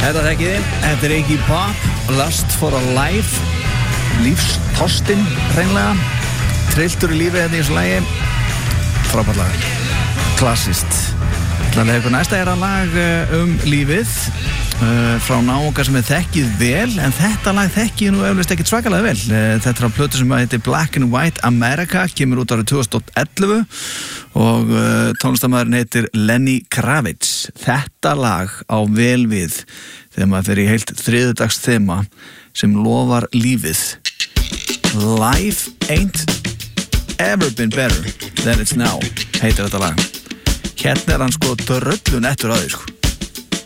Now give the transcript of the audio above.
Þetta þekkiði, þetta Iggy Pop, Lust for a Life, lífstostinn hreinlega, trilltur í lífið þetta í þessu lagi, frábært lag, klassist. Þannig að eitthvað næsta að lag lífið frá náunga sem þekkið vel, en þetta lag þekkið nú eflaust ekkert svakalega vel. Þetta á plötu sem heitir Black and White America, kemur út árið 2011 og tónlistarmaðurinn heitir Lenny Kravitz. Þetta lag á vel við þegar maður fer í heilt þriðjudags þema sem lofar lífið. Life ain't ever been better than it's now, heitir þetta lag. Hérna hann sko dröllun eftir að því sko.